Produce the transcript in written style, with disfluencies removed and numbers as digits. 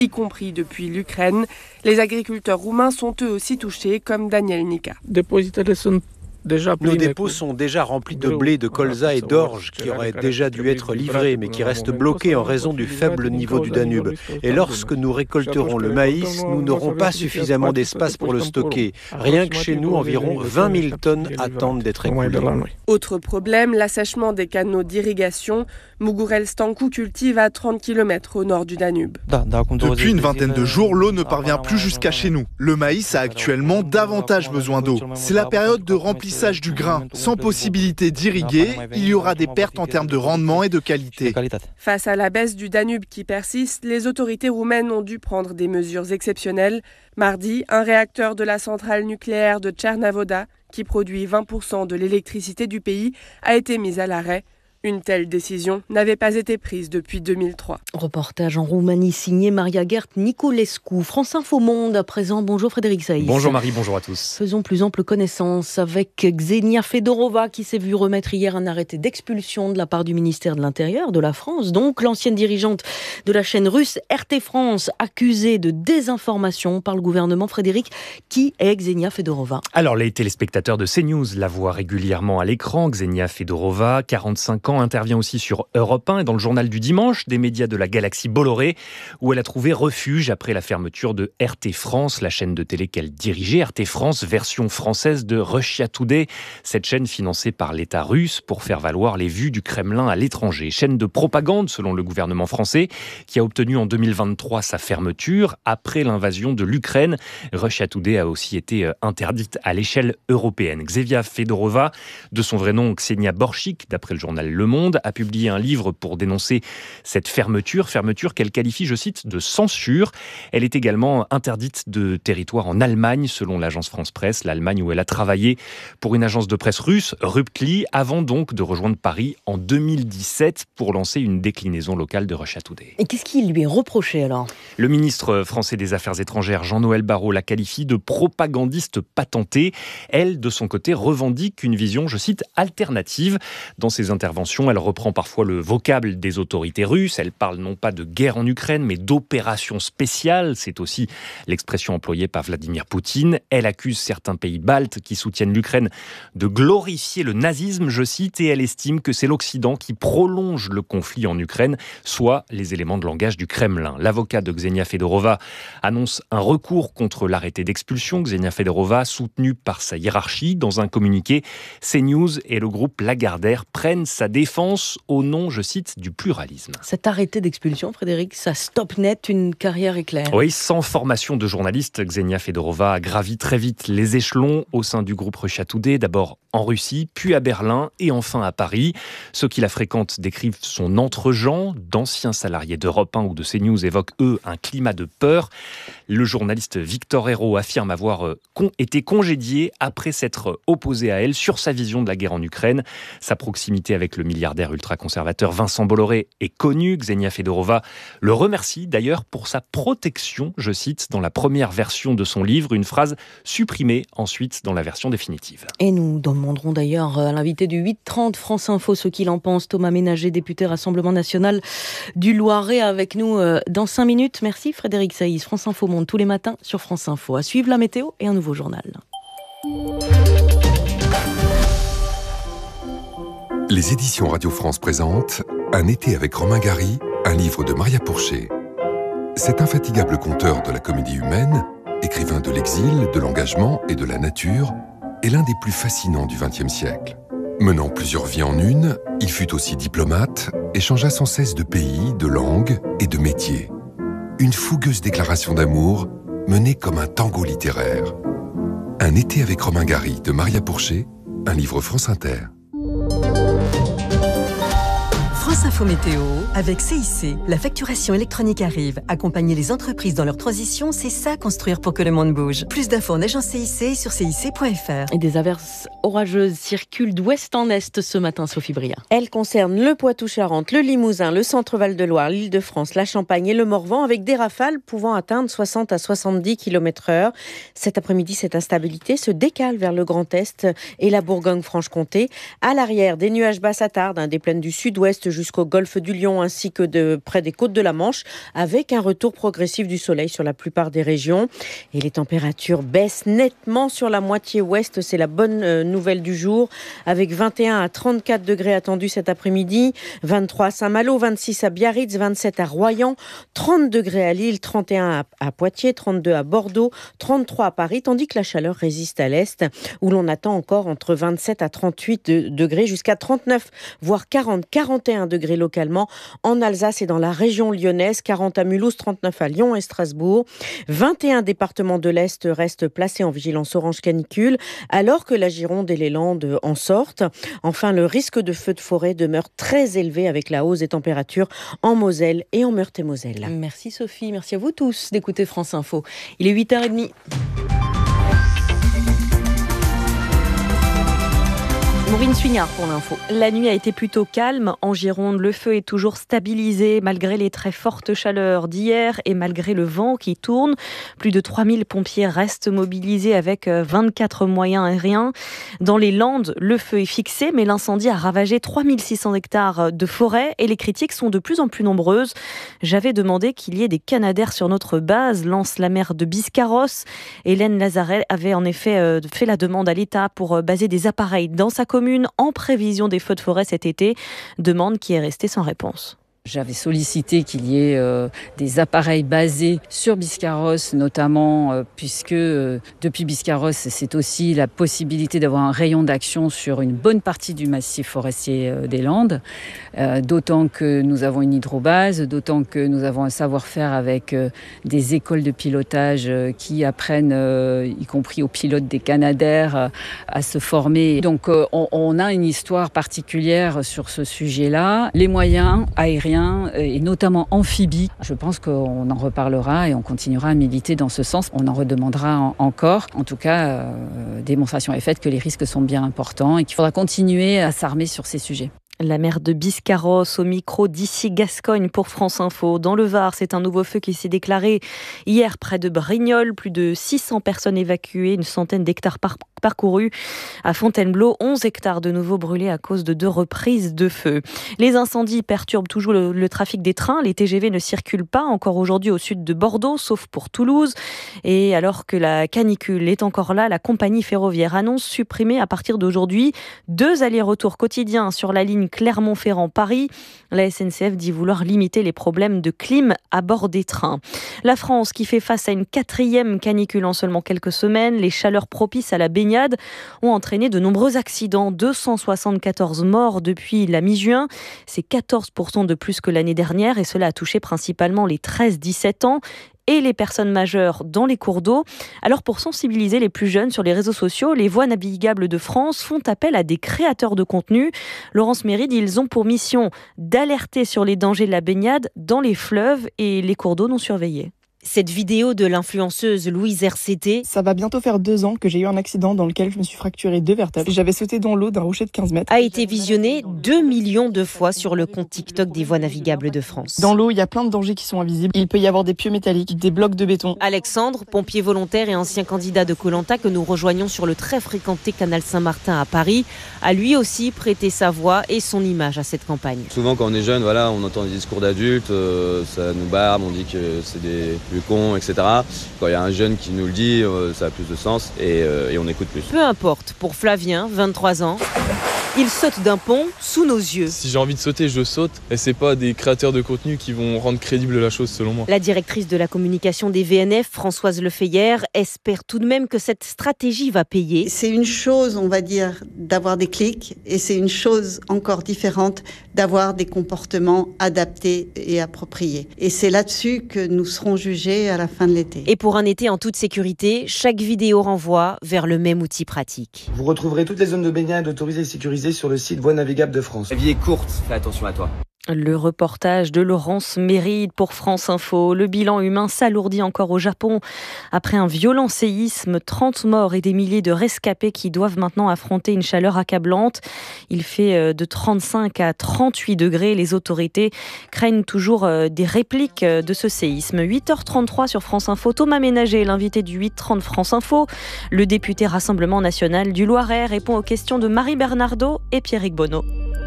y compris depuis l'Ukraine. Les agriculteurs roumains sont eux aussi touchés, comme Daniel Nica. Nos dépôts sont déjà remplis de blé, de colza et d'orge qui auraient déjà dû être livrés mais qui restent bloqués en raison du faible niveau du Danube. Et lorsque nous récolterons le maïs, nous n'aurons pas suffisamment d'espace pour le stocker. Rien que chez nous, environ 20 000 tonnes attendent d'être écoulées. Autre problème, l'assèchement des canaux d'irrigation. Mugurel Stancu cultive à 30 km au nord du Danube. Depuis une vingtaine de jours, l'eau ne parvient plus jusqu'à chez nous. Le maïs a actuellement davantage besoin d'eau. C'est la période de remplissage du grain. Sans possibilité d'irriguer, il y aura des pertes en termes de rendement et de qualité. Face à la baisse du Danube qui persiste, les autorités roumaines ont dû prendre des mesures exceptionnelles. Mardi, un réacteur de la centrale nucléaire de Tchernavoda, qui produit 20% de l'électricité du pays, a été mis à l'arrêt. Une telle décision n'avait pas été prise depuis 2003. Reportage en Roumanie signé Maria Gert Niculescu. France Info Monde à présent. Bonjour Frédéric Saïs. Bonjour Marie, bonjour à tous. Faisons plus ample connaissance avec Ksenia Fedorova qui s'est vue remettre hier un arrêté d'expulsion de la part du ministère de l'Intérieur de la France. Donc l'ancienne dirigeante de la chaîne russe RT France accusée de désinformation par le gouvernement. Frédéric, qui est Ksenia Fedorova ? Alors les téléspectateurs de CNews la voient régulièrement à l'écran. Ksenia Fedorova, 45 ans, intervient aussi sur Europe 1 et dans le journal du dimanche des médias de la galaxie Bolloré, où elle a trouvé refuge après la fermeture de RT France, la chaîne de télé qu'elle dirigeait. RT France, version française de Russia Today, cette chaîne financée par l'État russe pour faire valoir les vues du Kremlin à l'étranger. Chaîne de propagande selon le gouvernement français, qui a obtenu en 2023 sa fermeture après l'invasion de l'Ukraine. Russia Today a aussi été interdite à l'échelle européenne. Ksenia Fedorova, de son vrai nom Ksenia Borchik, d'après le journal Le Monde, a publié un livre pour dénoncer cette fermeture qu'elle qualifie, je cite, de censure. Elle est également interdite de territoire en Allemagne, selon l'agence France Presse, l'Allemagne où elle a travaillé pour une agence de presse russe, Ruptli, avant donc de rejoindre Paris en 2017 pour lancer une déclinaison locale de Russia Today. Et qu'est-ce qui lui est reproché alors ? Le ministre français des Affaires étrangères, Jean-Noël Barrot, la qualifie de propagandiste patentée. Elle, de son côté, revendique une vision, je cite, alternative. Dans ses interventions, elle reprend parfois le vocable des autorités russes. Elle parle non pas de guerre en Ukraine, mais d'opération spéciale. C'est aussi l'expression employée par Vladimir Poutine. Elle accuse certains pays baltes qui soutiennent l'Ukraine de glorifier le nazisme, je cite, et elle estime que c'est l'Occident qui prolonge le conflit en Ukraine, soit les éléments de langage du Kremlin. L'avocat de Ksenia Fedorova annonce un recours contre l'arrêté d'expulsion. Ksenia Fedorova, soutenue par sa hiérarchie, dans un communiqué, CNews et le groupe Lagardère prennent sa défense au nom, je cite, du pluralisme. Cet arrêté d'expulsion, Frédéric, ça stoppe net une carrière éclair. Oui, sans formation de journaliste, Ksenia Fedorova a gravi très vite les échelons au sein du groupe Russia Today, d'abord en Russie, puis à Berlin et enfin à Paris. Ceux qui la fréquentent décrivent son entre-gens. D'anciens salariés d'Europe 1 ou de CNews évoquent, eux, un climat de peur. Le journaliste Victor Hérault affirme avoir été congédié après s'être opposé à elle sur sa vision de la guerre en Ukraine. Sa proximité avec le milliardaire ultra-conservateur Vincent Bolloré est connue. Ksenia Fedorova le remercie d'ailleurs pour sa protection, je cite, dans la première version de son livre, une phrase supprimée ensuite dans la version définitive. Et nous demanderons d'ailleurs à l'invité du 8h30 France Info ce qu'il en pense. Thomas Ménager, député Rassemblement National du Loiret, avec nous dans 5 minutes. Merci Frédéric Saïs. France Info Monde tous les matins sur France Info. À suivre la météo et un nouveau journal. Les éditions Radio France présentent Un été avec Romain Gary, un livre de Maria Pourchet. Cet infatigable conteur de la comédie humaine, écrivain de l'exil, de l'engagement et de la nature, est l'un des plus fascinants du XXe siècle. Menant plusieurs vies en une, il fut aussi diplomate et changea sans cesse de pays, de langue et de métier. Une fougueuse déclaration d'amour menée comme un tango littéraire. Un été avec Romain Gary de Maria Pourchet, un livre France Inter. France Info Météo, avec CIC. La facturation électronique arrive. Accompagner les entreprises dans leur transition, c'est ça construire pour que le monde bouge. Plus d'infos en agence CIC et sur cic.fr. Et des averses orageuses circulent d'ouest en est ce matin, Sophie Bria. Elles concernent le Poitou-Charentes, le Limousin, le Centre-Val-de-Loire, l'Île-de-France, la Champagne et le Morvan, avec des rafales pouvant atteindre 60 à 70 km/h. Cet après-midi, cette instabilité se décale vers le Grand Est et la Bourgogne-Franche-Comté. À l'arrière, des nuages bas s'attardent, des plaines du sud-ouest jusqu'au golfe du Lion ainsi que près des côtes de la Manche, avec un retour progressif du soleil sur la plupart des régions. Et les températures baissent nettement sur la moitié ouest, c'est la bonne nouvelle du jour, avec 21 à 34 degrés attendus cet après-midi, 23 à Saint-Malo, 26 à Biarritz, 27 à Royan, 30 degrés à Lille, 31 à Poitiers, 32 à Bordeaux, 33 à Paris, tandis que la chaleur résiste à l'est, où l'on attend encore entre 27 à 38 degrés, jusqu'à 39, voire 40, 41 degrés localement en Alsace et dans la région lyonnaise, 40 à Mulhouse, 39 à Lyon et Strasbourg. 21 départements de l'Est restent placés en vigilance orange canicule, alors que la Gironde et les Landes en sortent. Enfin, le risque de feu de forêt demeure très élevé avec la hausse des températures en Moselle et en Meurthe-et-Moselle. Merci Sophie, merci à vous tous d'écouter France Info. Il est 8h30. Maureen Suignard pour l'info. La nuit a été plutôt calme. En Gironde, le feu est toujours stabilisé malgré les très fortes chaleurs d'hier et malgré le vent qui tourne. Plus de 3000 pompiers restent mobilisés avec 24 moyens aériens. Dans les Landes, le feu est fixé, mais l'incendie a ravagé 3600 hectares de forêt et les critiques sont de plus en plus nombreuses. J'avais demandé qu'il y ait des canadaires sur notre base, lance la maire de Biscarrosse. Hélène Lazaret avait en effet fait la demande à l'État pour baser des appareils dans sa commune en prévision des feux de forêt cet été, demande qui est restée sans réponse. J'avais sollicité qu'il y ait des appareils basés sur Biscarrosse, notamment puisque depuis Biscarrosse, c'est aussi la possibilité d'avoir un rayon d'action sur une bonne partie du massif forestier des Landes, d'autant que nous avons une hydrobase, d'autant que nous avons un savoir-faire avec des écoles de pilotage qui apprennent, y compris aux pilotes des canadaires, à se former. Donc on a une histoire particulière sur ce sujet-là. Les moyens aériens et notamment amphibies. Je pense qu'on en reparlera et on continuera à militer dans ce sens. On en redemandera encore. En tout cas, démonstration est faite que les risques sont bien importants et qu'il faudra continuer à s'armer sur ces sujets. La maire de Biscarrosse au micro d'ici Gascogne pour France Info. Dans le Var, c'est un nouveau feu qui s'est déclaré hier près de Brignoles. Plus de 600 personnes évacuées, une centaine d'hectares parcourus. À Fontainebleau, 11 hectares de nouveau brûlés à cause de 2 reprises de feu. Les incendies perturbent toujours le trafic des trains. Les TGV ne circulent pas encore aujourd'hui au sud de Bordeaux, sauf pour Toulouse. Et alors que la canicule est encore là, la compagnie ferroviaire annonce supprimer à partir d'aujourd'hui 2 allers-retours quotidiens sur la ligne Clermont-Ferrand-Paris. La SNCF dit vouloir limiter les problèmes de clim à bord des trains. La France qui fait face à une 4e canicule en seulement quelques semaines. Les chaleurs propices à la baignade ont entraîné de nombreux accidents. 274 morts depuis la mi-juin. C'est 14% de plus que l'année dernière et cela a touché principalement les 13-17 ans et les personnes majeures dans les cours d'eau. Alors pour sensibiliser les plus jeunes sur les réseaux sociaux, les Voies navigables de France font appel à des créateurs de contenu. Laurence Méride, ils ont pour mission d'alerter sur les dangers de la baignade dans les fleuves et les cours d'eau non surveillés. Cette vidéo de l'influenceuse Louise RCT. Ça va bientôt faire 2 ans que j'ai eu un accident dans lequel je me suis fracturé 2 vertèbres. J'avais sauté dans l'eau d'un rocher de 15 mètres. A été visionnée 2 millions de fois sur le compte TikTok des Voies navigables de France. Dans l'eau, il y a plein de dangers qui sont invisibles. Il peut y avoir des pieux métalliques, des blocs de béton. Alexandre, pompier volontaire et ancien candidat de Koh Lanta que nous rejoignons sur le très fréquenté canal Saint-Martin à Paris, a lui aussi prêté sa voix et son image à cette campagne. Souvent quand on est jeune, voilà, on entend des discours d'adultes, ça nous barbe, on dit que c'est des vieux cons, etc. Quand il y a un jeune qui nous le dit, ça a plus de sens et on écoute plus. Peu importe, pour Flavien, 23 ans, il saute d'un pont sous nos yeux. Si j'ai envie de sauter, je saute. Et c'est pas des créateurs de contenu qui vont rendre crédible la chose, selon moi. La directrice de la communication des VNF, Françoise Lefeyer, espère tout de même que cette stratégie va payer. C'est une chose, on va dire, d'avoir des clics et c'est une chose encore différente d'avoir des comportements adaptés et appropriés. Et c'est là-dessus que nous serons jugés à la fin de l'été. Et pour un été en toute sécurité, chaque vidéo renvoie vers le même outil pratique. Vous retrouverez toutes les zones de baignade autorisées et sécurisées sur le site Voies navigables de France. La vie est courte, fais attention à toi. Le reportage de Laurence Méride pour France Info. Le bilan humain s'alourdit encore au Japon. Après un violent séisme, 30 morts et des milliers de rescapés qui doivent maintenant affronter une chaleur accablante. Il fait de 35 à 38 degrés. Les autorités craignent toujours des répliques de ce séisme. 8h33 sur France Info. Thomas Ménager, l'invité du 8h30 France Info. Le député Rassemblement National du Loiret répond aux questions de Marie Bernardo et Pierrick Bonneau.